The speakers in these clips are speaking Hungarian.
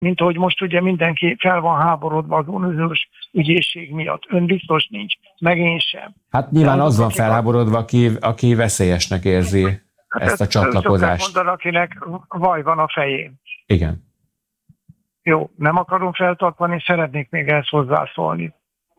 mint ahogy most ugye mindenki fel van háborodva az uniós ügyészség miatt. Ön biztos nincs, meg én sem. Hát nyilván az van felháborodva, aki veszélyesnek érzi ezt a csatlakozást. Szokták mondani, akinek vaj van a fején. Igen. Jó, nem akarom feltartani, szeretnék még ezt hozzászólni.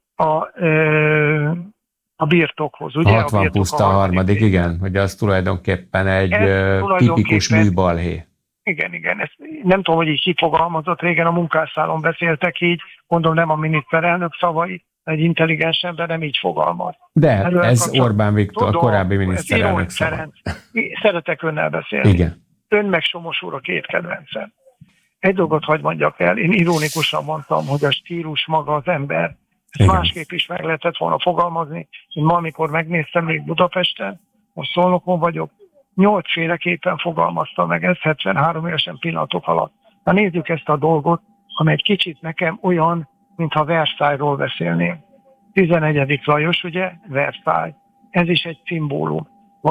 A birtokhoz, ugye? A 60 puszta a harmadik, igen, hogy az tulajdonképpen egy tipikus műbalhé. Igen. Ezt nem tudom, hogy így kifogalmazott, régen a munkásszálon beszéltek így, mondom, nem a miniszterelnök szavai, egy intelligens ember nem így fogalmaz. De ez Orbán Viktor, a korábbi miniszterelnök szava. Szeretek önnel beszélni. Igen. Ön meg Somos úr a két kedvencem. Egy dolgot hadd mondjak el, én ironikusan mondtam, hogy a stílus maga az ember. Ezt másképp is meg lehetett volna fogalmazni. Én ma, amikor megnéztem még Budapesten, most Szolnokon vagyok, 8 féleképpen fogalmazta meg ezt 73 évesen pillanatok alatt. Na nézzük ezt a dolgot, amely egy kicsit nekem olyan, mintha Versailles-ról beszélném. 11. Lajos, ugye, Versailles. Ez is egy szimbólum.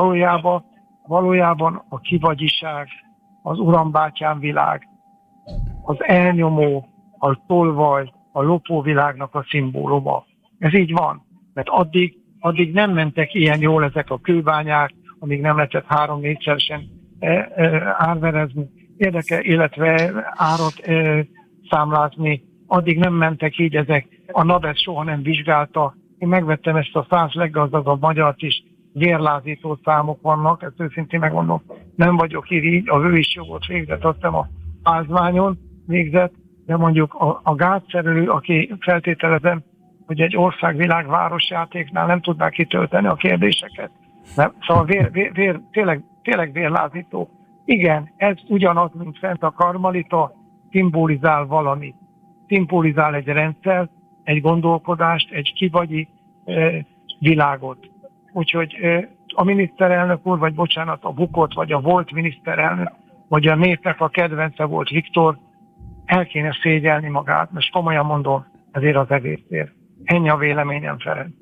Valójában a kivagyiság, az urambátyám világ, az elnyomó, a tolvaj, a lopóvilágnak a szimbóluma. Ez így van, mert addig nem mentek ilyen jól ezek a kőbányák, amíg nem lehetett 3-4-szeresen árverezni, illetve árat számlázni, addig nem mentek így ezek. A NAB ezt soha nem vizsgálta. Én megvettem ezt a 100 leggazdagabb magyart is, vérlázító számok vannak, ezt őszintén megmondom, nem vagyok irigy, a ő is jogot végzett, azt hiszem a pázmányon végzett, de mondjuk a gátszerelő, aki feltételezem, hogy egy ország-világ-város játéknál nem tudná kitölteni a kérdéseket. Nem? Szóval tényleg vérlázító. Igen, ez ugyanaz, mint fent a karmalita, szimbolizál valamit. Szimbolizál egy rendszer, egy gondolkodást, egy kivagyi világot. Úgyhogy a miniszterelnök úr, vagy bocsánat, a bukott, vagy a volt miniszterelnök, vagy a népnek a kedvence volt Viktor, el kéne szégyelni magát, most komolyan mondom, ezért az egészért. Ennyi a véleményem, Ferenc.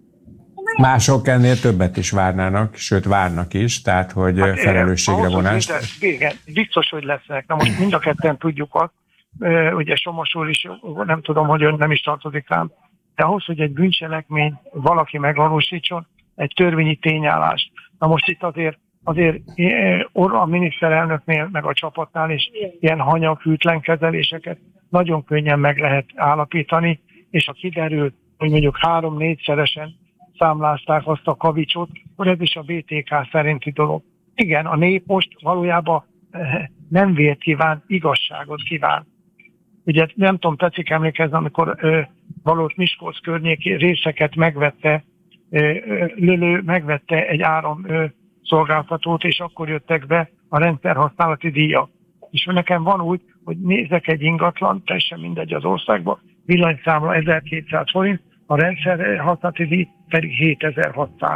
Mások ennél többet is várnának, sőt várnak is, tehát hogy felelősségre vonást. Igen, biztos, hogy lesznek. Na most mind a ketten tudjuk azt, ugye Somos úr is, nem tudom, hogy ön nem is tartozik rám, de ahhoz, hogy egy bűncselekmény valaki megvalósítson, egy törvényi tényállást. Na most itt azért a miniszterelnöknél, meg a csapatnál is ilyen hanyag, hűtlen kezeléseket nagyon könnyen meg lehet állapítani, és ha kiderül, hogy mondjuk 3-4-szeresen számlázták azt a kavicsot, akkor ez is a BTK szerinti dolog. Igen, a nép most valójában nem vért kíván, igazságot kíván. Ugye nem tudom, tetszik emlékezni, amikor valós Miskolc környéki részeket megvette, Lölő megvette egy áramszolgáltatót, és akkor jöttek be a rendszerhasználati díjak. És nekem van úgy, hogy nézek egy ingatlan, teljesen mindegy az országban, villanyszámla 1200 forint, a rendszerhasználati díj pedig 7600.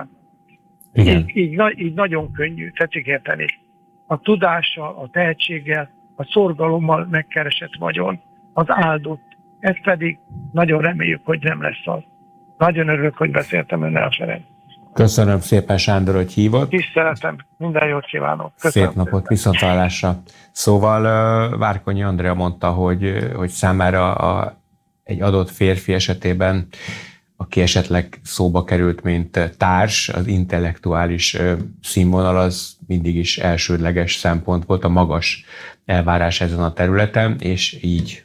Így nagyon könnyű, tetszik érteni. A tudással, a tehetséggel, a szorgalommal megkeresett vagyon, az áldott. Ez pedig nagyon reméljük, hogy nem lesz az. Nagyon örülök, hogy beszéltem önnel, Ferenc. Köszönöm szépen, Sándor, hogy hívott. Tiszteletem, minden jót kívánok. Köszönöm. Szép napot, viszonthallásra. Szóval Várkonyi Andrea mondta, hogy számára egy adott férfi esetében, aki esetleg szóba került, mint társ, az intellektuális színvonal az mindig is elsődleges szempont volt, a magas elvárás ezen a területen, és így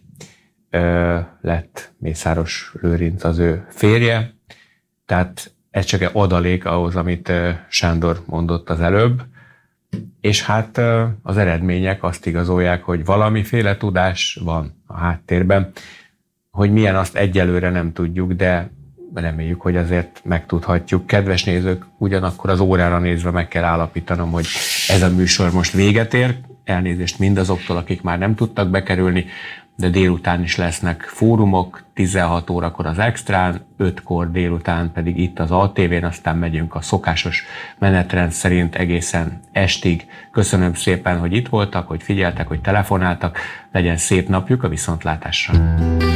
lett Mészáros Lőrinc az ő férje. Tehát ez csak egy adalék ahhoz, amit Sándor mondott az előbb. És hát az eredmények azt igazolják, hogy valamiféle tudás van a háttérben. Hogy milyen, azt egyelőre nem tudjuk, de reméljük, hogy azért megtudhatjuk. Kedves nézők, ugyanakkor az órára nézve meg kell állapítanom, hogy ez a műsor most véget ér. Elnézést mindazoktól, akik már nem tudtak bekerülni, de délután is lesznek fórumok, 16 órakor az Extrán, 5-kor délután pedig itt az ATV-n, aztán megyünk a szokásos menetrend szerint egészen estig. Köszönöm szépen, hogy itt voltak, hogy figyeltek, hogy telefonáltak. Legyen szép napjuk, a viszontlátásra!